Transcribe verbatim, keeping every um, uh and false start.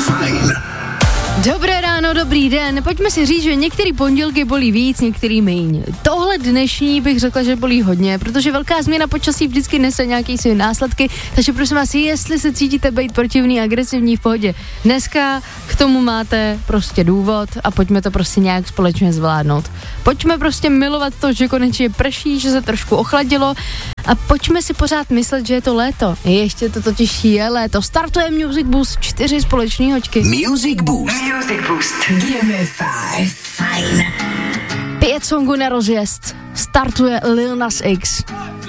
Fajn. Dobré ráno, dobrý den. Pojďme si říct, že některý pondělky bolí víc, některý méně. Tohle dnešní bych řekla, že bolí hodně, protože velká změna počasí vždycky nese nějaký své následky, takže prosím vás, jestli se cítíte být protivný, agresivní, v pohodě. Dneska k tomu máte prostě důvod a pojďme to prostě nějak společně zvládnout. Pojďme prostě milovat to, že konečně prší, že se trošku ochladilo a pojďme si pořád myslet, že je to léto. Ještě to totiž je léto. Startuje Music Boost, čtyři společný hoďky. Music Boost. Music Boost. Give me five. Fajn. Pět songů na rozjezd. Startuje Lil Nas X.